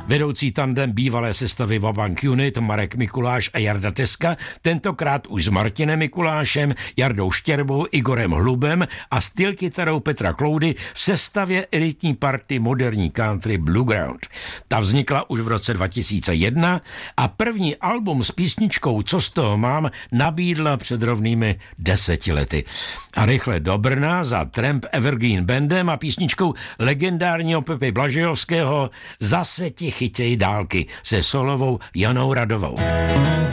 Vedoucí tandem bývalé sestavy Vabank Unit Marek Mikuláš a Jarda Teska, tentokrát už s Martinem Mikulášem, Jardou Štěrbou, Igorem Hlubem a stylkytarou Petra Kloudy v sestavě elitní party moderní country Blueground. Ta vznikla už v roce 2001 a první album s písničkou Co z toho mám nabídla před rovnými 10 lety. A rychle do Brna za Tramp Evergreen Bandem a písničkou legendárního Pepe Blažejovského Zase ti chytěj dálky se solovou Janou Radovou.